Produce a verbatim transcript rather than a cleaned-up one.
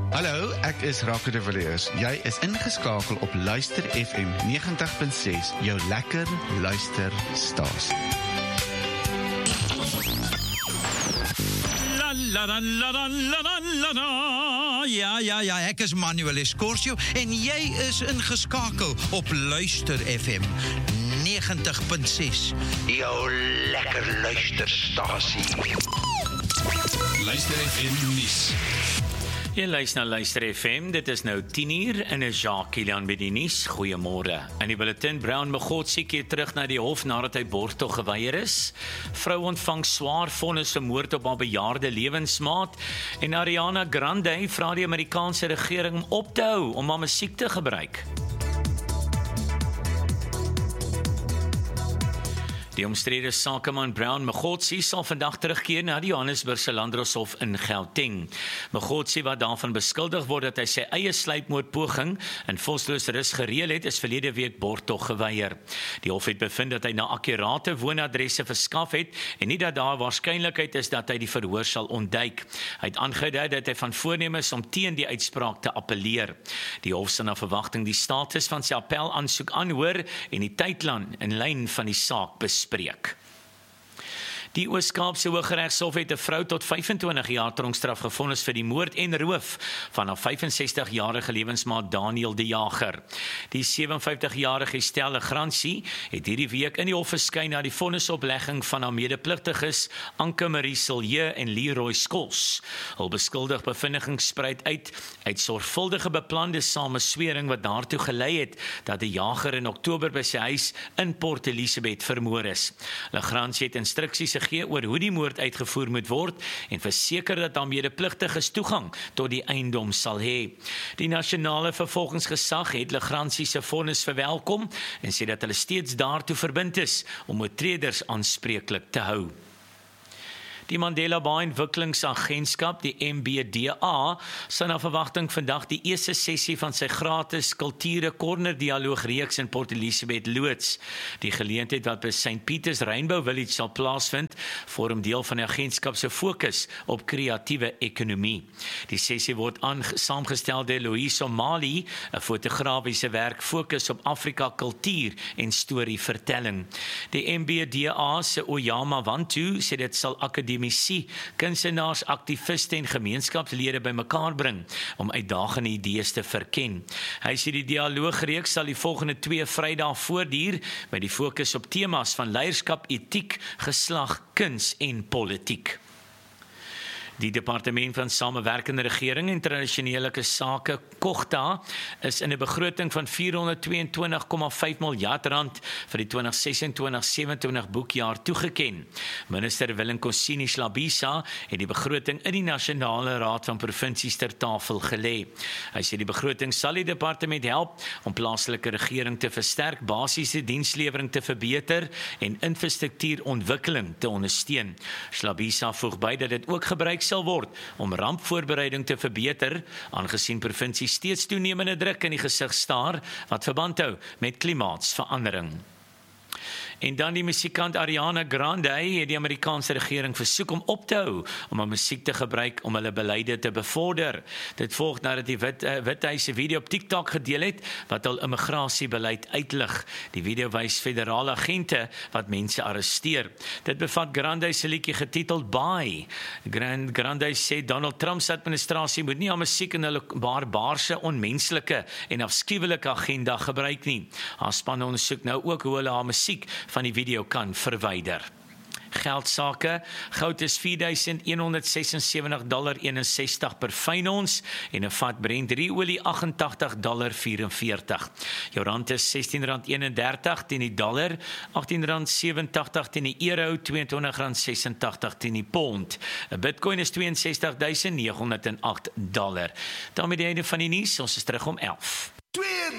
Hallo, ek is Rake de Villiers. Jy is ingeskakel op Luister F M negentig punt ses, jou lekker luisterstasie. La la la la la la la la. Ja, ja, ja, ek is Manuel Escorcio en jy is ingeskakel op Luister F M negentig punt ses, jou lekker luisterstasie. Luister F M nuus. Jy luister na Luister F M, dit is nou tien uur en is Jacques Kilian by die nuus. Goeiemôre. In die bulletin, Brown Mogotsi keer terug na die hof nadat hy borgtog geweier is. Vrou ontvang swaar vonnis vir moord op haar bejaarde lewensmaat. En Ariana Grande vra die Amerikaanse regering om op te hou om haar musiek te gebruik. Die omstrede sakeman Brown Mogotsi sal vandag terugkeer na die Johannesburgse Landdroshof in Gauteng. Mogotsi, wat daarvan beskuldig word dat hy sy eie sluipmoordpoging in Vosloorus gereël het, is verlede week borgtog geweier. Die hof het bevind dat hy na akkurate woonadresse verskaf het en nie dat daar waarskynlikheid is dat hy die verhoor sal ontduik. Hy het aangedui dat hy van voorneem om teen die uitspraak te appeleer. Die hof sal na verwagting die status van sy appelaansoek aanhoor en die tydplan in lyn van die saak bespreek. Die Oos-Kaapse Hooggeregshof het 'n vrou tot vyfentwintig jaar tronkstraf gevonnis vir die moord en roof van haar vyfensestig-jarige lewensmaat Daniel De Jager. Die sewenvyftig-jarige Stella Gransie het hierdie week in die hof verskyn na die vonnisoplegging van haar medepligtiges Anke Marie Silje en Leroy Skols. Hul beskuldig bevindings spruit uit uit sorgvuldige beplande sameswering wat daartoe gelei het dat De Jager in Oktober by sy huis in Port Elizabeth vermoor is. Gransie het instruksies gee oor hoe die moord uitgevoer moet word en verseker dat haar medepligtiges toegang tot die eiendom sal hê. Die nasionale vervolgingsgesag het Gransie se vonnis verwelkom en sê dat hulle steeds daartoe verbind is om oortreders aanspreeklik te hou. Die Mandela Bay Ontwikkelingsagentskap, die M B D A, sal na verwagting vandag die eerste sessie van sy gratis kulture corner dialoog reeks in Port Elizabeth loods. Die geleentheid wat by Saint Peter's Rainbow Village sal plaasvind, vorm deel van die agentskap se fokus op kreatiewe ekonomie. Die sessie word saamgestel deur Louise O'Malley, 'n fotograaf wie se werk fokus op Afrika kultuur en storievertelling. Die M B D A se Oyama Wantu sê dit sal akademie kunstenaars, aktiviste en gemeenskapslede bymekaar bring om uitdagende idees te verken. Hy sê die dialoogreeks sal die volgende twee Vrydae voortduur met die fokus op temas van leierskap, etiek, geslag, kuns en politiek. Die Departement van Samewerkende Regering en Tradisionele Sake, KOGTA, is in 'n begroting van vierhonderdtweeëntwintig komma vyf miljard rand vir die twintig sesentwintig sewenentwintig boekjaar toegeken. Minister Willem Kosini Schlabisa het die begroting in die Nasionale Raad van Provinsies ter tafel gelê. Hy sê die begroting sal die departement help om plaaslike regering te versterk, basiese dienslewering te verbeter en infrastruktuurontwikkeling te ondersteun. Schlabisa voeg by dat dit ook gebruik sal word om rampvoorbereiding te verbeter, aangesien provinsies steeds toenemende druk in die gesig staar wat verband hou met klimaatsverandering. En dan die musiekant Ariana Grande het die Amerikaanse regering versoek om op te hou om haar musiek te gebruik om hulle beleide te bevorder. Dit volg nadat die Wit, uh, Withuis 'n video op TikTok gedeel het wat hul immigrasiebeleid uitlig. Die video wys federale agente wat mense arresteer. Dit bevat Grande se liedjie getiteld Bye. Grand, Grande sê Donald Trump se administrasie moet nie haar musiek in hulle barbaarse, onmenslike en afskuwelike agenda gebruik nie. Haar span ondersoek nou ook hoe hulle haar musiek van die video kan verwyder. Geldsake, goud is vier duisend honderd sesensewentig komma eenensestig dollar per fyn ons en 'n vat Brent olie agt agt komma vierenveertig. Jou rand is sestien rand eenendertig teen die dollar, agttien rand sewentig teen die euro, tweeëntwintig rand sesentagtig teen die pond. 'n Bitcoin is twee en sestig duisend negenhonderd agt dollar. Daarmee die einde van die nuus, ons is terug om elf.